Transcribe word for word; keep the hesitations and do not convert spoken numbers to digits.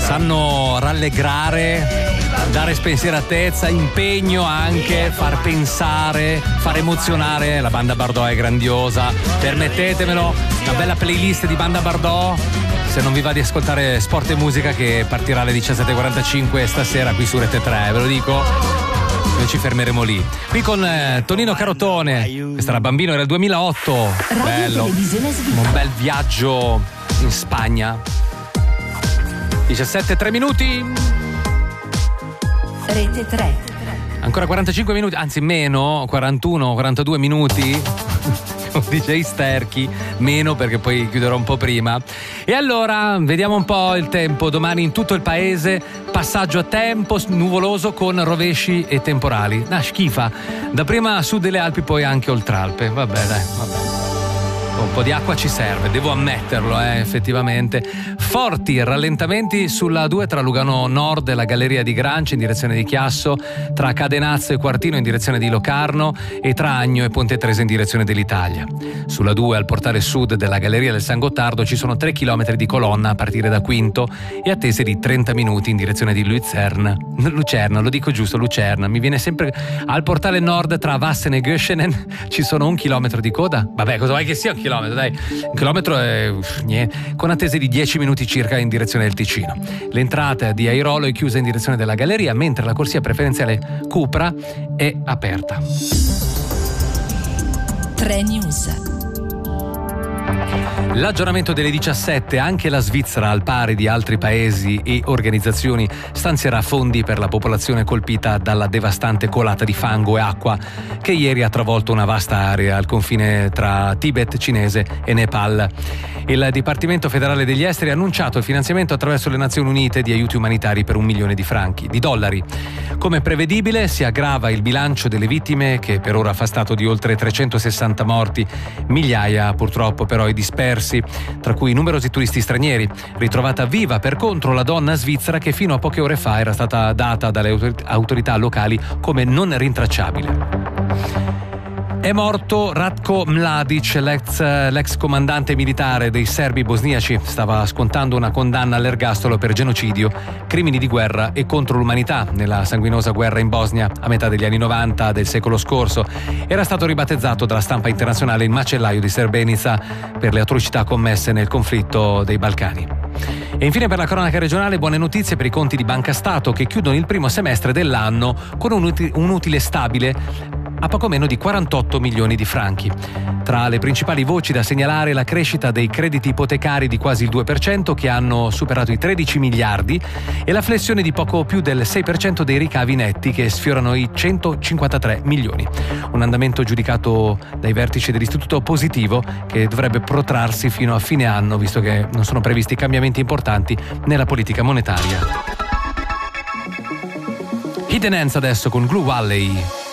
sanno rallegrare, dare spensieratezza, impegno anche, far pensare, far emozionare. La banda Bardot è grandiosa, permettetemelo, una bella playlist di banda Bardot. Se non vi va di ascoltare Sport e Musica, che partirà alle diciassette e quarantacinque stasera qui su Rete tre, ve lo dico, noi ci fermeremo lì. Qui con eh, Tonino Carotone, questa era Bambino, era il duemilaotto, bello, un bel viaggio in Spagna. diciassette e tre minuti. Rete tre. Ancora quarantacinque minuti, anzi meno, quarantuno, quarantadue minuti. D J Sterchi, meno perché poi chiuderò un po' prima. E allora vediamo un po' il tempo. Domani in tutto il paese passaggio a tempo nuvoloso con rovesci e temporali. Una schifa, dapprima a sud delle Alpi, poi anche oltralpe. Vabbè, dai, vabbè. Un po' di acqua ci serve, devo ammetterlo, eh, effettivamente. Forti rallentamenti sulla A due tra Lugano Nord e la Galleria di Granci in direzione di Chiasso, tra Cadenazzo e Quartino in direzione di Locarno e tra Agno e Ponte Tresa in direzione dell'Italia. Sulla due al portale sud della Galleria del San Gottardo ci sono tre chilometri di colonna a partire da Quinto e attese di trenta minuti in direzione di Lucerna. Lucerna, lo dico giusto, Lucerna. Mi viene sempre al portale nord tra Vassen e Göschenen ci sono un chilometro di coda. Vabbè, cosa vuoi che sia un chilometro, dai. Un chilometro è uff, niente, con attese di dieci minuti circa in direzione del Ticino. L'entrata di Airolo è chiusa in direzione della Galleria, mentre la corsia preferenziale Cupra è aperta. tre News. L'aggiornamento delle diciassette, anche la Svizzera, al pari di altri paesi e organizzazioni, stanzierà fondi per la popolazione colpita dalla devastante colata di fango e acqua che ieri ha travolto una vasta area al confine tra Tibet cinese e Nepal. Il Dipartimento federale degli esteri ha annunciato il finanziamento attraverso le Nazioni Unite di aiuti umanitari per un milione di franchi, di dollari. Come prevedibile, si aggrava il bilancio delle vittime, che per ora fa stato di oltre trecentosessanta morti, migliaia purtroppo però i dispersi, tra cui numerosi turisti stranieri. Ritrovata viva per contro la donna svizzera che fino a poche ore fa era stata data dalle autorità locali come non rintracciabile. È morto Ratko Mladic, l'ex, l'ex comandante militare dei serbi bosniaci. Stava scontando una condanna all'ergastolo per genocidio, crimini di guerra e contro l'umanità nella sanguinosa guerra in Bosnia a metà degli anni novanta del secolo scorso. Era stato ribattezzato dalla stampa internazionale il macellaio di Srebrenica per le atrocità commesse nel conflitto dei Balcani. E infine, per la cronaca regionale, buone notizie per i conti di Banca Stato, che chiudono il primo semestre dell'anno con un utile, un utile stabile a poco meno di quarantotto milioni di franchi. Tra le principali voci da segnalare la crescita dei crediti ipotecari di quasi il due per cento, che hanno superato i tredici miliardi, e la flessione di poco più del sei per cento dei ricavi netti, che sfiorano i centocinquantatré milioni. Un andamento giudicato dai vertici dell'istituto positivo, che dovrebbe protrarsi fino a fine anno, visto che non sono previsti cambiamenti importanti nella politica monetaria. Hidden Hands adesso con Glue Valley.